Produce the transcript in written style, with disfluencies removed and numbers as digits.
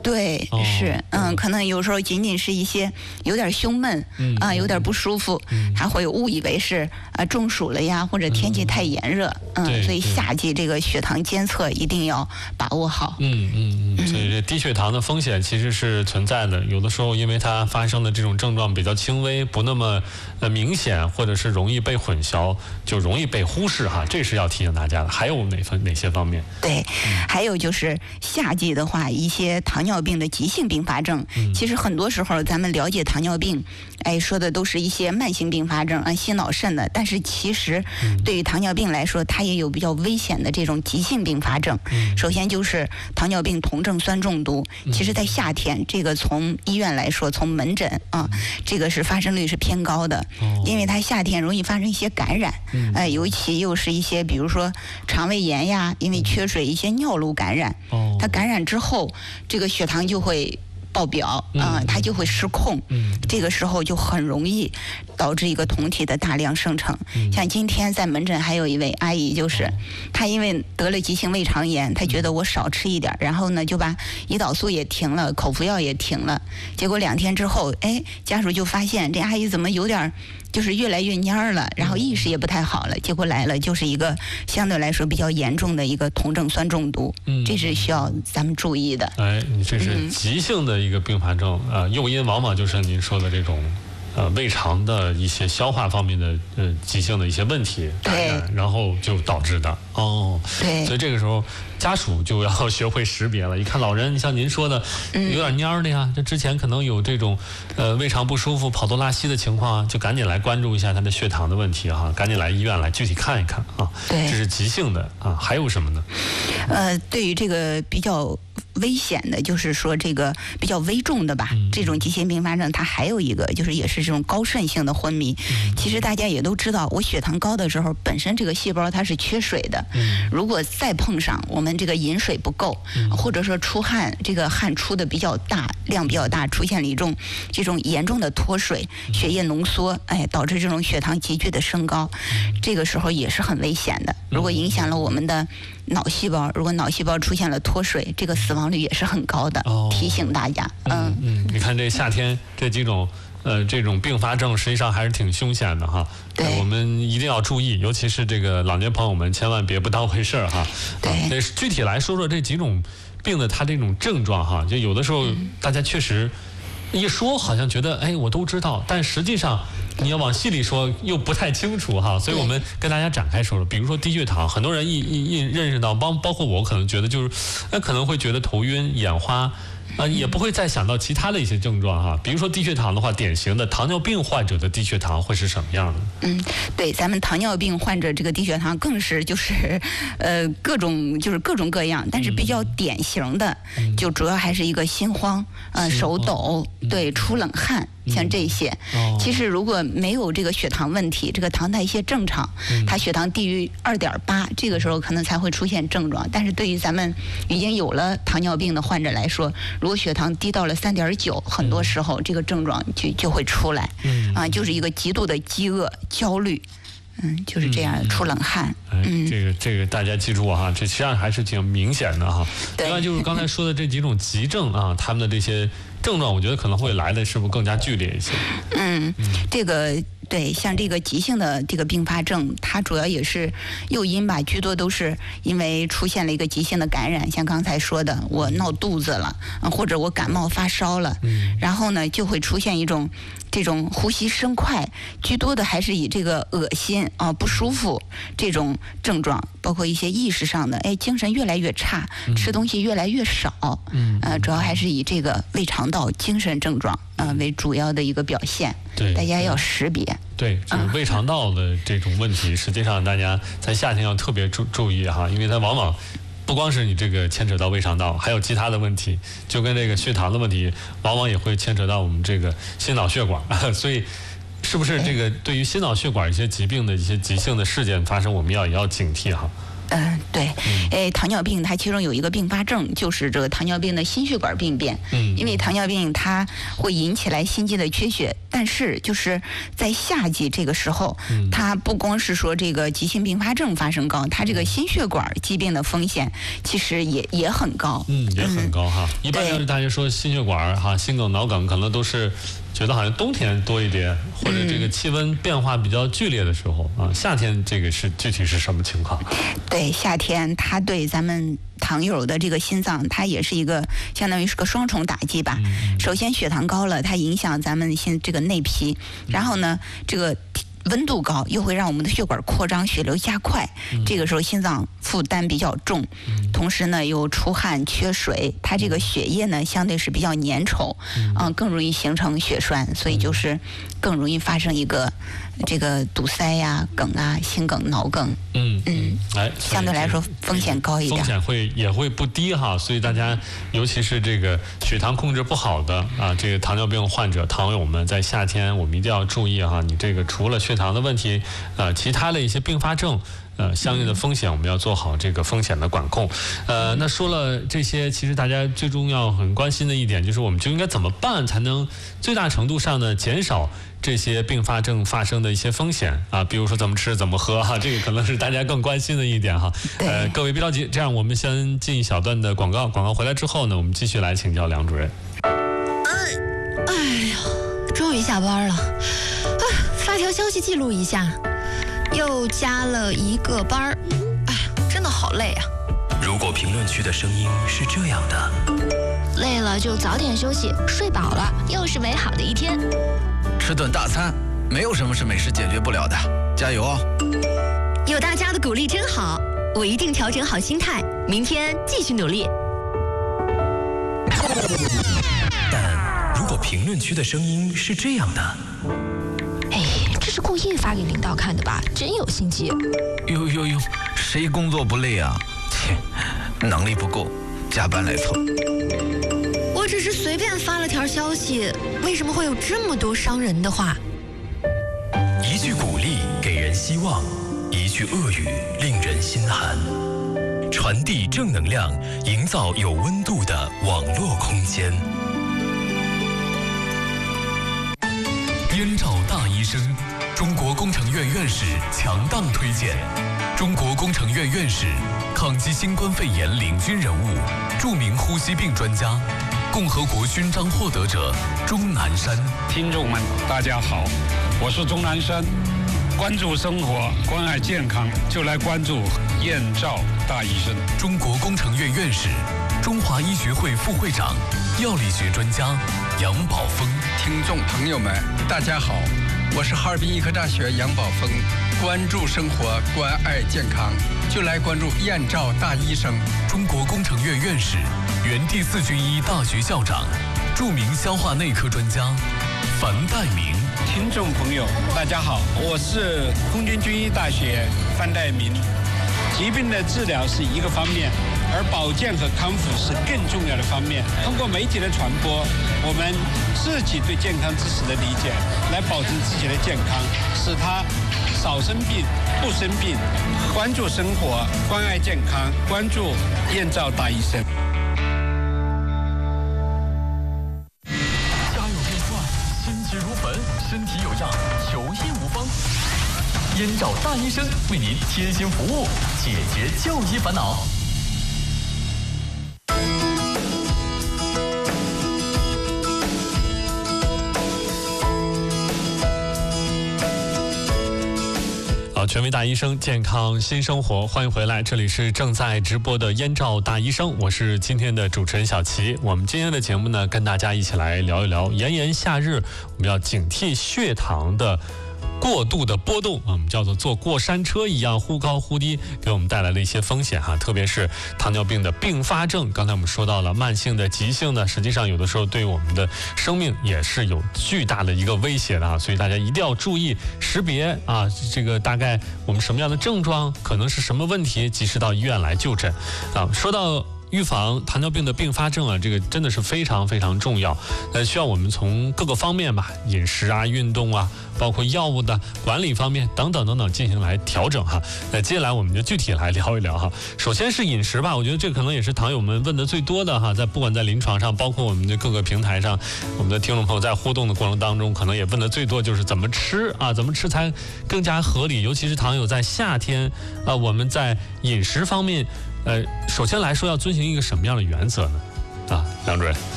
对，是，可能有时候仅仅是一些有点胸闷，有点不舒服，还会误以为是中暑了呀，或者天气太炎热，所以夏季这个血糖监测一定要把握好。 所以这低血糖的风险其实是存在的，有的时候因为它发生的这种症状比较轻微，不那么明显，或者是容易被混淆，就容易被忽视哈，这是要提醒大家的。还有哪些方面？ 对，还有就是夏季的话，一些糖尿病的急性并发症，其实很多时候咱们了解糖尿病，说的都是一些慢性并发症心脑肾的，但是其实对于糖尿病来说，它也有比较危险的这种急性并发症。首先就是糖尿病酮症酸中毒，其实在夏天，这个从医院来说，从门诊这个是发生率是偏高的，因为它夏天容易发生一些感染，尤其又是一些比如说肠胃炎呀，因为缺水一些尿路感染，它感染之后，这个血糖就会爆表它就会失控，这个时候就很容易导致一个酮体的大量生成。像今天在门诊还有一位阿姨，就是她因为得了急性胃肠炎，她觉得我少吃一点，然后呢就把胰岛素也停了，口服药也停了，结果2天之后，家属就发现这阿姨怎么有点就是越来越蔫了，然后意识也不太好了，结果来了就是一个相对来说比较严重的一个酮症酸中毒，这是需要咱们注意的。 你这是急性的一个并发症诱因往往就是您说的这种胃肠的一些消化方面的急性的一些问题感染，然后就导致的。 对， 所以这个时候家属就要学会识别了。一看老人，像您说的有点蔫的呀，这之前可能有这种胃肠不舒服、跑肚拉稀的情况就赶紧来关注一下他的血糖的问题赶紧来医院来具体看一看对， 这是急性的还有什么呢？ 对于这个比较危险的，就是说这个比较危重的吧，这种急性并发症，它还有一个就是也是这种高渗性的昏迷。其实大家也都知道，我血糖高的时候，本身这个细胞它是缺水的，如果再碰上我们这个饮水不够，或者说出汗，这个汗出的比较大，量比较大，出现了一种这种严重的脱水，血液浓缩，导致这种血糖急剧的升高，这个时候也是很危险的。如果影响了我们的脑细胞，如果脑细胞出现了脱水，这个死亡率也是很高的。提醒大家。 你看这夏天这几种这种并发症实际上还是挺凶险的哈。 对， 我们一定要注意，尤其是这个老年朋友们，千万别不当回事哈。 对， 具体来说说这几种病的它这种症状哈，就有的时候大家确实一说好像觉得我都知道，但实际上你要往细里说又不太清楚哈，所以我们跟大家展开说说。比如说低血糖，很多人一认识到，包括我可能觉得就是可能会觉得头晕眼花也不会再想到其他的一些症状哈。比如说低血糖的话，典型的糖尿病患者的低血糖会是什么样的？ 对，咱们糖尿病患者这个低血糖更是就是各种各样，但是比较典型的就主要还是一个心慌手抖，对，出冷汗，像这些。其实如果没有这个血糖问题，这个糖代谢正常，它血糖低于2.8，这个时候可能才会出现症状。但是对于咱们已经有了糖尿病的患者来说，如果血糖低到了3.9，很多时候这个症状就会出来，就是一个极度的饥饿、焦虑，就是这样出冷汗。 这个大家记住哈，这实际上还是挺明显的哈。另外就是刚才说的这几种急症他们的这些症状，我觉得可能会来的是不是更加剧烈一些？ 这个对，像这个急性的这个并发症，它主要也是诱因吧，居多都是因为出现了一个急性的感染，像刚才说的，我闹肚子了，或者我感冒发烧了，然后呢就会出现一种这种呼吸声快，居多的还是以这个恶心不舒服这种症状，包括一些意识上的，精神越来越差，吃东西越来越少，主要还是以这个胃肠道精神症状为主要的一个表现。 对， 大家要识别。 对，这个胃肠道的这种问题，实际上大家在夏天要特别注意哈，因为它往往不光是你这个牵扯到胃肠道，还有其他的问题，就跟这个血糖的问题，往往也会牵扯到我们这个心脑血管，所以是不是这个对于心脑血管一些疾病的一些急性的事件发生，我们也要警惕哈？ 对，糖尿病它其中有一个并发症，就是这个糖尿病的心血管病变。因为糖尿病它会引起来心肌的缺血，但是就是在夏季这个时候，它不光是说这个急性并发症发生高，它这个心血管疾病的风险其实也很高。 也很高哈。一般要是大家说心血管哈、心梗、脑梗，可能都是觉得好像冬天多一点，或者这个气温变化比较剧烈的时候啊。夏天这个是具体是什么情况？ 对，夏天它对咱们糖友的这个心脏，它也是一个相当于是个双重打击吧。首先血糖高了，它影响咱们这个内皮，然后呢，这个温度高又会让我们的血管扩张，血流加快，这个时候心脏负担比较重，同时呢又出汗缺水，它这个血液呢相对是比较粘稠，更容易形成血栓，所以就是更容易发生一个这个堵塞呀、梗啊、心梗、脑梗。相对来说风险高一点， 风险也会不低哈。所以大家尤其是这个血糖控制不好的啊，这个糖尿病患者、糖友们，在夏天我们一定要注意哈。你这个除了血糖的问题，其他的一些并发症。相应的风险我们要做好这个风险的管控。那说了这些，其实大家最重要很关心的一点就是我们就应该怎么办才能最大程度上呢减少这些并发症发生的一些风险啊，比如说怎么吃怎么喝哈，这个可能是大家更关心的一点哈。各位别着急，这样我们先进一小段的广告，广告回来之后呢，我们继续来请教梁主任。 哎呀，终于下班了，发条消息记录一下。又加了一个班儿，哎，真的好累啊！ 如果评论区的声音是这样的， 累了就早点休息，睡饱了又是美好的一天。 吃顿大餐，没有什么是美食解决不了的，加油哦！ 有大家的鼓励真好，我一定调整好心态，明天继续努力。 但如果评论区的声音是这样的， 这是故意发给领导看的吧？真有心机。 哟，谁工作不累啊？切，能力不够，加班来凑。 我只是随便发了条消息，为什么会有这么多伤人的话？ 一句鼓励给人希望，一句恶语令人心寒。传递正能量，营造有温度的网络空间。燕赵大医生，中国工程院院士强档推荐。中国工程院院士，抗击新冠肺炎领军人物，著名呼吸病专家，共和国勋章获得者钟南山。 听众们，大家好，我是钟南山。关注生活，关爱健康，就来关注燕赵大医生。 中国工程院院士，中华医学会副会长，药理学专家杨宝峰。 听众朋友们，大家好，我是哈尔滨医科大学杨宝峰。关注生活，关爱健康，就来关注燕赵大医生。 中国工程院院士，原第4军医大学校长，著名消化内科专家樊岱明。 听众朋友，大家好，我是空军军医大学樊岱明。疾病的治疗是一个方面，而保健和康复是更重要的方面。通过媒体的传播，我们自己对健康知识的理解，来保证自己的健康，使他少生病、不生病。关注生活，关爱健康，关注燕赵大医生。 家有变坏，心急如焚，身体有恙，求医无方。燕赵大医生为您贴心服务，解决就医烦恼。 权威大医生，健康新生活，欢迎回来，这里是正在直播的燕赵大医生，我是今天的主持人小齐。我们今天的节目呢，跟大家一起来聊一聊炎炎夏日，我们要警惕血糖的过度的波动，我们叫做坐过山车一样忽高忽低，给我们带来了一些风险哈，特别是糖尿病的并发症。刚才我们说到了慢性的、急性的，实际上有的时候对我们的生命也是有巨大的一个威胁的啊，所以大家一定要注意识别啊，这个大概我们什么样的症状，可能是什么问题，及时到医院来就诊啊。说到预防糖尿病的并发症啊，这个真的是非常非常重要。需要我们从各个方面吧，饮食啊、运动啊，包括药物的管理方面等等等等进行来调整哈。接下来我们就具体来聊一聊哈。首先是饮食吧，我觉得这可能也是糖友们问的最多的哈，不管在临床上，包括我们的各个平台上，我们的听众朋友在互动的过程当中，可能也问的最多就是怎么吃啊，怎么吃才更加合理，尤其是糖友在夏天啊，我们在饮食方面。首先来说要遵循一个什么样的原则呢？梁主任。